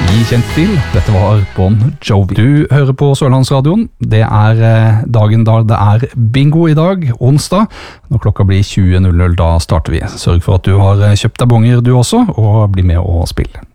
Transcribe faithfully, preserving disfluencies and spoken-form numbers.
i kjent stil. Dette var Bon Jovi. Du hører på Sørlandsradioen. Det er eh, dagen da det er bingo i dag, onsdag. Når klokka blir tjue null null, da starter vi. Sørg for at du har kjøpt deg bonger du også, og bli med og spille.